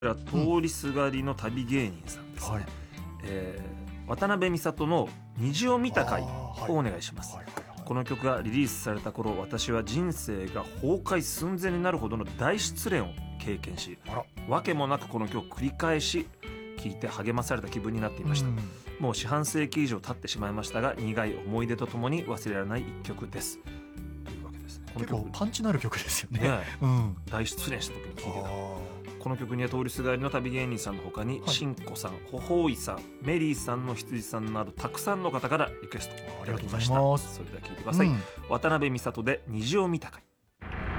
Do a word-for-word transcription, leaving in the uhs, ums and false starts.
通りすがりの旅芸人さんですね、 はいえー渡辺美里の虹を見た回をお願いします。 はいはいはいはい、 この曲がリリースされた頃、私は人生が崩壊寸前になるほどの大失恋を経験し、 あら、 わけもなくこの曲を繰り返し聴いて励まされた気分になっていました。 うんもう四半世紀以上経ってしまいましたが、苦い思い出とともに忘れられない一曲ですというわけですね。この結構曲パンチのある曲ですよね。 ね、 うん大失恋した時に聴いてた。 あこの曲には通りすがりの旅芸人さんの他に、 はいしんこさん、ほほいさん、メリーさんの羊さんなどたくさんの方からリクエストいただきました。 ありがとうございます。 それでは聴いてください、 うん渡辺美里で虹を見たかい。